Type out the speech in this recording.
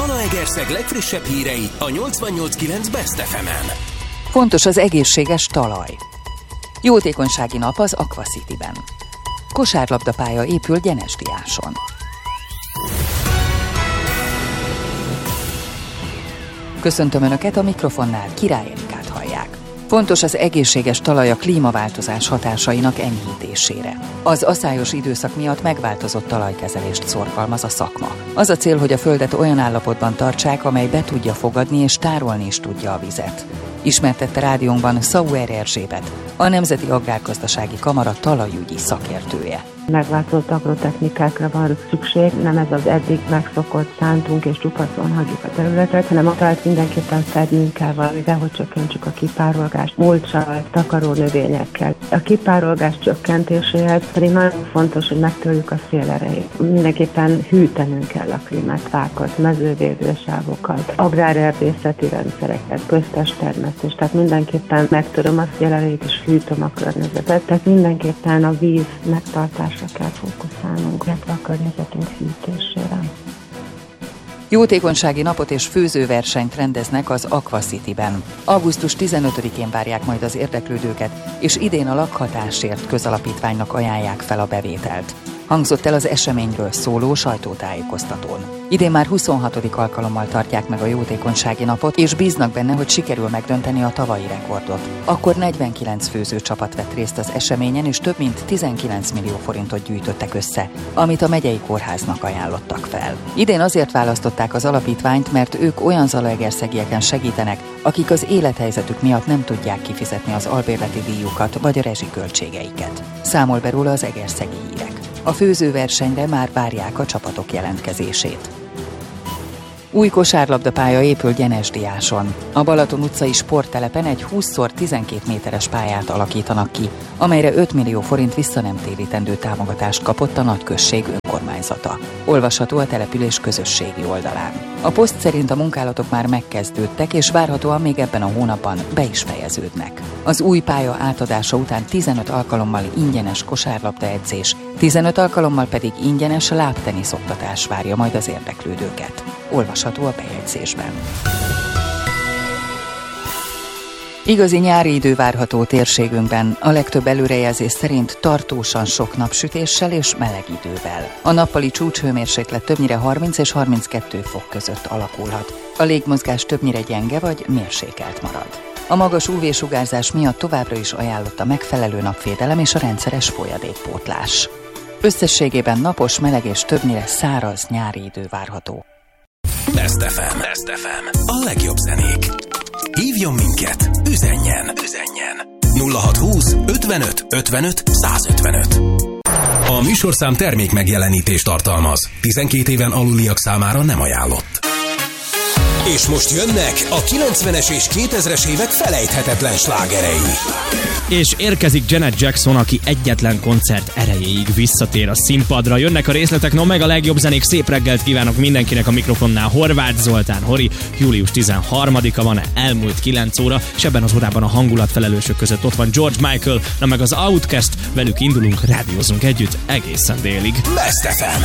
Zalaegerszeg legfrissebb hírei a 88.9 Best FM-en. Fontos az egészséges talaj. Jótékonysági nap az Aqua City-ben. Kosárlabdapálya épül Gyenesdiáson. Köszöntöm Önöket, a mikrofonnál Király Erikát hallják. Fontos az egészséges talaj a klímaváltozás hatásainak enyhítésére. Az aszályos időszak miatt megváltozott talajkezelést szorgalmaz a szakma. Az a cél, hogy a földet olyan állapotban tartsák, amely be tudja fogadni és tárolni is tudja a vizet. Ismertette rádiónkban Sauer Erzsébet, a Nemzeti Agrárgazdasági Kamara talajügyi szakértője. Megváltozott agrotechnikákra van szükség, nem ez az eddig megszokott szántunk és csupaszon hagyjuk a területet, hanem a talajt mindenképpen fednünk kell valamivel, hogy csökkentsük a kipárolgást, mulccsal, takaró növényekkel. A kipárolgás csökkentéséhez pedig nagyon fontos, hogy megtörjük a szélerejét. Mindenképpen hűtenünk kell a klímát, fákat, mezővédősávokat, agrárerdészeti rendszereket, köztes termesztést, tehát mindenképpen megtöröm a szélerejét és hűtöm a környezetet, tehát mindenképpen a víz megtartása kell fókuszálnunk, illetve a környezetünk hűtésére. Jótékonysági napot és főzőversenyt rendeznek az Aqua City-ben. Augusztus 15-én várják majd az érdeklődőket, és idén a Lakhatásért közalapítványnak ajánlják fel a bevételt. Hangzott el az eseményről szóló sajtótájékoztatón. Idén már 26. alkalommal tartják meg a jótékonysági napot, és bíznak benne, hogy sikerül megdönteni a tavalyi rekordot. Akkor 49 főzőcsapat vett részt az eseményen, és több mint 19 millió forintot gyűjtöttek össze, amit a megyei kórháznak ajánlottak fel. Idén azért választották az alapítványt, mert ők olyan zalaegerszegieken segítenek, akik az élethelyzetük miatt nem tudják kifizetni az albérleti díjukat vagy a rezsiköltségeiket. Számol be róla az Egerszegi Hírek. A főzőversenyre már várják a csapatok jelentkezését. Új kosárlabdapálya épül Gyenesdiáson. A Balaton utcai sporttelepen egy 20x12 méteres pályát alakítanak ki, amelyre 5 millió forint visszanemtérítendő támogatást kapott a nagyközség önkormányzata. Olvasható a település közösségi oldalán. A poszt szerint a munkálatok már megkezdődtek, és várhatóan még ebben a hónapban be is fejeződnek. Az új pálya átadása után 15 alkalommal ingyenes kosárlabdaedzés, 15 alkalommal pedig ingyenes lábteniszoktatás várja majd az érdeklődőket. Olvasható a bejegyzésben. Igazi nyári idő várható térségünkben, a legtöbb előrejelzés szerint tartósan sok napsütéssel és meleg idővel. A nappali csúcshőmérséklet többnyire 30 és 32 fok között alakulhat. A légmozgás többnyire gyenge vagy mérsékelt marad. A magas UV-sugárzás miatt továbbra is ajánlott a megfelelő napvédelem és a rendszeres folyadékpótlás. Összességében napos, meleg és többnyire száraz nyári idő várható. Best FM. A legjobb zenék. Hívjon minket, üzenjen. 0620 55 55 155. A műsorszám termék megjelenítést tartalmaz. 12 éven aluliak számára nem ajánlott. És most jönnek a 90-es és 2000-es évek felejthetetlen slágerei. És érkezik Janet Jackson, aki egyetlen koncert erejéig visszatér a színpadra. Jönnek a részletek, no meg a legjobb zenék. Szép reggelt kívánok mindenkinek, a mikrofonnál Horváth Zoltán Hori. Július 13-a van, elmúlt 9 óra, és ebben az órában a hangulatfelelősök között ott van George Michael, na meg az Outkast, velük indulunk, rádiózunk együtt egészen délig. Best FM.